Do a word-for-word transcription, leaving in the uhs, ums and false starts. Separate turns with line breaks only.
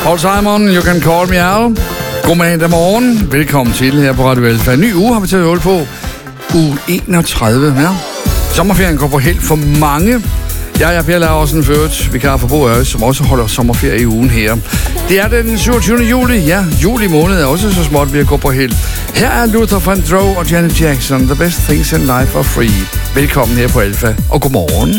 Paul Simon, You Can Call Me Al. God mandag morgen. Velkommen til her på Radio Alfa. En ny uge har vi taget hul på. Uge enogtredive, ja. Sommerferien går på held for mange. Jeg er Per Laursen, ført vikar for Bo Øres, som også holder sommerferie i ugen her. Det er den syvogtyvende juli. Ja, juli måned er også så småt ved at gå på held. Her er Luther Vandross og Janet Jackson. The best things in life are free. Velkommen her på Alfa, og godmorgen.